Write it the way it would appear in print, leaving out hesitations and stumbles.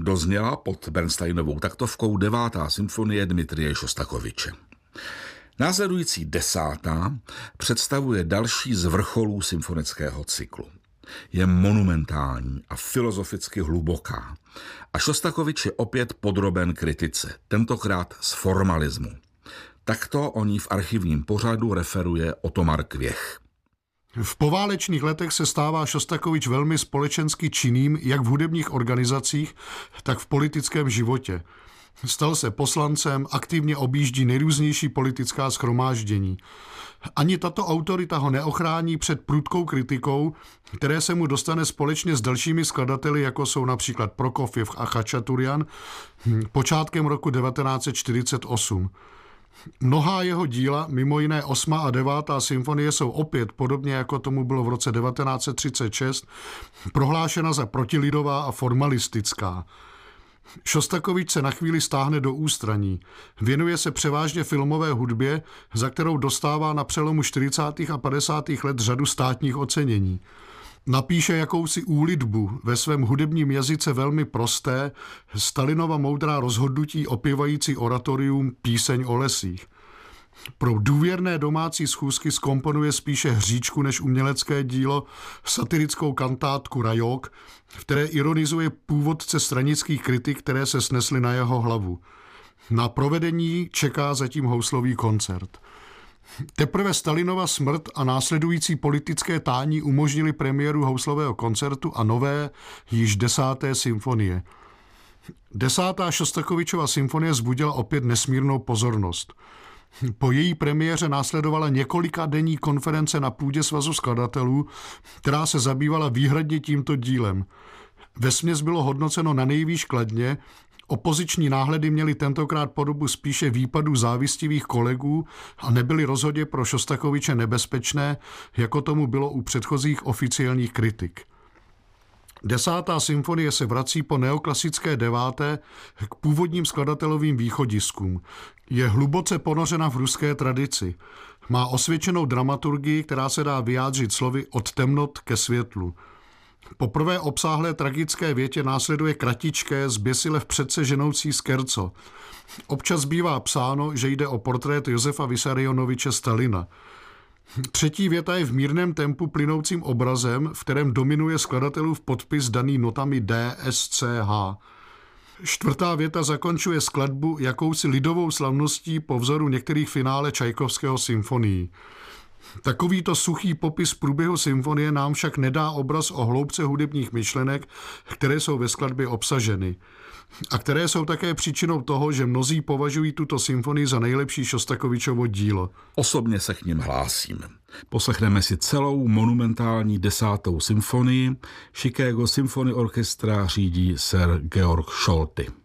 dozněla pod Bernsteinovou taktovkou 9. symfonie Dmitrije Šostakoviče. Následující 10. představuje další z vrcholů symfonického cyklu. Je monumentální a filozoficky hluboká. A Šostakovič je opět podroben kritice, tentokrát z formalismu. Takto o ní v archivním pořadu referuje Otomar Kvěch. V poválečných letech se stává Šostakovič velmi společensky činným jak v hudebních organizacích, tak v politickém životě. Stal se poslancem, aktivně objíždí nejrůznější politická shromáždění. Ani tato autorita ho neochrání před prudkou kritikou, které se mu dostane společně s dalšími skladateli, jako jsou například Prokofjev a Chačaturian, počátkem roku 1948. Mnohá jeho díla, mimo jiné 8. a 9. symfonie, jsou opět, podobně jako tomu bylo v roce 1936, prohlášena za protilidová a formalistická. Šostakovič se na chvíli stáhne do ústraní. Věnuje se převážně filmové hudbě, za kterou dostává na přelomu 40. a 50. let řadu státních ocenění. Napíše jakousi úlitbu, ve svém hudebním jazyce velmi prosté, Stalinova moudrá rozhodnutí opěvající oratorium Píseň o lesích. Pro důvěrné domácí schůzky zkomponuje spíše hříčku než umělecké dílo, satirickou kantátku Rajok, v které ironizuje původce stranických kritik, které se snesly na jeho hlavu. Na provedení čeká zatím houslový koncert. Teprve Stalinova smrt a následující politické tání umožnili premiéru houslového koncertu a nové, již 10. symfonie. 10. Šostakovičova symfonie vzbudila opět nesmírnou pozornost. Po její premiéře následovala několikadenní konference na půdě Svazu skladatelů, která se zabývala výhradně tímto dílem. Vesměs bylo hodnoceno na nejvýš kladně, opoziční náhledy měly tentokrát podobu spíše výpadů závistivých kolegů a nebyly rozhodně pro Šostakoviče nebezpečné, jako tomu bylo u předchozích oficiálních kritik. 10. symfonie se vrací po neoklasické 9. k původním skladatelovým východiskům. Je hluboce ponořena v ruské tradici. Má osvědčenou dramaturgii, která se dá vyjádřit slovy od temnot ke světlu. Po prvé obsáhlé tragické větě následuje kratičké, zběsile vpředse ženoucí skerco. Občas bývá psáno, že jde o portrét Josefa Vissarionoviče Stalina. Třetí věta je v mírném tempu plynoucím obrazem, v kterém dominuje skladatelův podpis daný notami D, S, C, H. Čtvrtá věta zakončuje skladbu jakousi lidovou slavností po vzoru některých finále Čajkovského symfonií. Takovýto suchý popis průběhu symfonie nám však nedá obraz o hloubce hudebních myšlenek, které jsou ve skladbě obsaženy. A které jsou také příčinou toho, že mnozí považují tuto symfonii za nejlepší Šostakovičovo dílo. Osobně se k nim hlásím. Poslechneme si celou monumentální 10. symfonii. Chicago Symphony Orchestra řídí Sir Georg Scholty.